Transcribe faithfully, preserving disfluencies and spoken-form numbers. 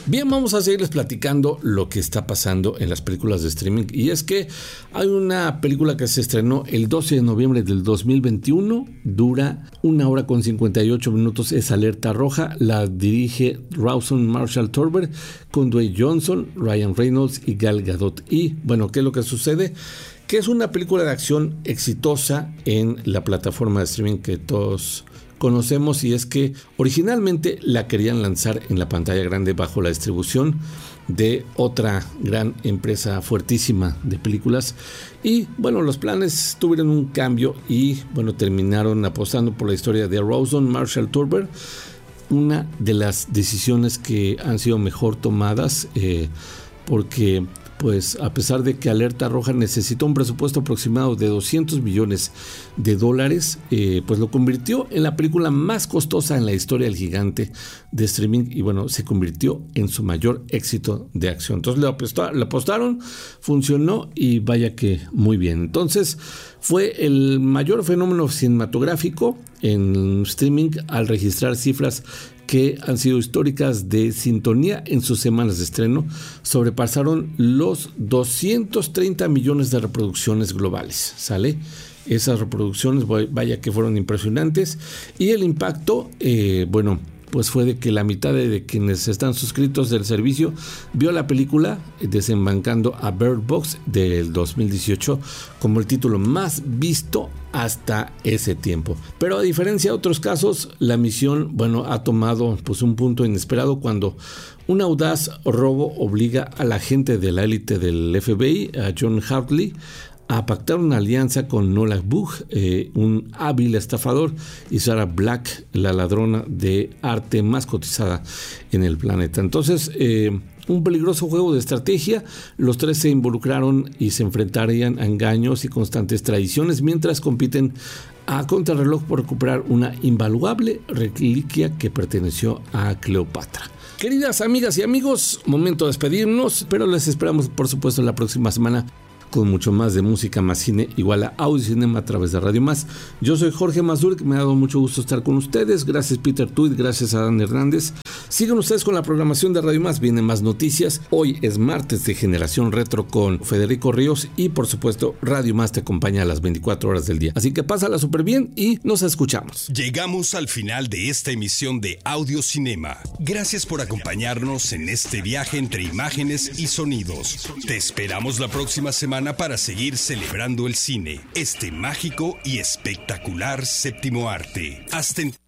Bien, vamos a seguirles platicando lo que está pasando en las películas de streaming. Y es que hay una película que se estrenó el doce de noviembre del dos mil veintiuno. Dura una hora con cincuenta y ocho minutos. Es Alerta Roja. La dirige Rawson Marshall Thurber con Dwayne Johnson, Ryan Reynolds y Gal Gadot. Y bueno, ¿qué es lo que sucede? Que es una película de acción exitosa en la plataforma de streaming que todos conocemos, y es que originalmente la querían lanzar en la pantalla grande bajo la distribución de otra gran empresa fuertísima de películas, y bueno, los planes tuvieron un cambio y bueno, terminaron apostando por la historia de Rawson Marshall Thurber, una de las decisiones que han sido mejor tomadas, eh, porque pues a pesar de que Alerta Roja necesitó un presupuesto aproximado de doscientos millones de dólares, eh, pues lo convirtió en la película más costosa en la historia del gigante de streaming, y bueno, se convirtió en su mayor éxito de acción. Entonces le, apostó, le apostaron, funcionó y vaya que muy bien. Entonces fue el mayor fenómeno cinematográfico en streaming al registrar cifras que han sido históricas de sintonía en sus semanas de estreno. Sobrepasaron los doscientos treinta millones de reproducciones globales, ¿sale? Esas reproducciones, vaya que fueron impresionantes, y el impacto, eh, bueno, pues fue de que la mitad de quienes están suscritos del servicio vio la película, desembarcando a Bird Box del dos mil dieciocho como el título más visto hasta ese tiempo. Pero a diferencia de otros casos, la misión, bueno, ha tomado pues un punto inesperado cuando un audaz robo obliga al agente de la élite del F B I, a John Hartley, a pactar una alianza con Nola Bugh, eh, un hábil estafador, y Sarah Black, la ladrona de arte más cotizada en el planeta. Entonces, eh, un peligroso juego de estrategia. Los tres se involucraron y se enfrentarían a engaños y constantes traiciones mientras compiten a contrarreloj por recuperar una invaluable reliquia que perteneció a Cleopatra. Queridas amigas y amigos, momento de despedirnos, pero les esperamos por supuesto la próxima semana con mucho más de música, más cine, igual a Audio Cinema a través de Radio Más. Yo soy Jorge Mazur, que me ha dado mucho gusto estar con ustedes. Gracias Peter Tweed, gracias a Dan Hernández. Sigan ustedes con la programación de Radio Más, vienen más noticias. Hoy es martes de Generación Retro con Federico Ríos, y por supuesto Radio Más te acompaña a las veinticuatro horas del día. Así que pásala súper bien y nos escuchamos. Llegamos al final de esta emisión de Audio Cinema. Gracias por acompañarnos en este viaje entre imágenes y sonidos. Te esperamos la próxima semana para seguir celebrando el cine, este mágico y espectacular séptimo arte. Hasta entonces.